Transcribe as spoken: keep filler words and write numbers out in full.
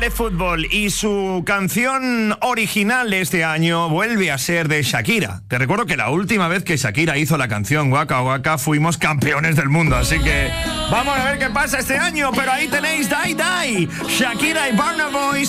De fútbol, y su canción original de este año vuelve a ser de Shakira. Te recuerdo que la última vez que Shakira hizo la canción Waka Waka fuimos campeones del mundo, así que vamos a ver qué pasa este año, pero ahí tenéis Die Die, Shakira y Burna Boy.